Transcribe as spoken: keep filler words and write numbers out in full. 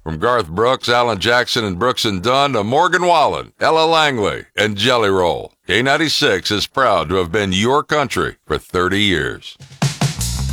From Garth Brooks, Alan Jackson, and Brooks and Dunn to Morgan Wallen, Ella Langley, and Jelly Roll, K ninety-six is proud to have been your country for thirty years.